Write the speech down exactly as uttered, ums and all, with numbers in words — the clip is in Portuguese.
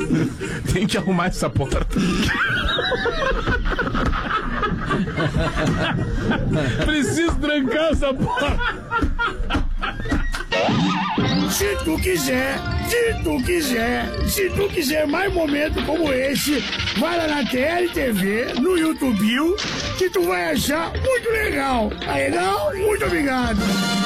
Tem que arrumar essa porta. Preciso trancar essa porta. Se tu quiser, se tu quiser, se tu quiser mais momentos como esse, vai lá na T L T V, no YouTube, que tu vai achar muito legal. Tá legal? Muito obrigado.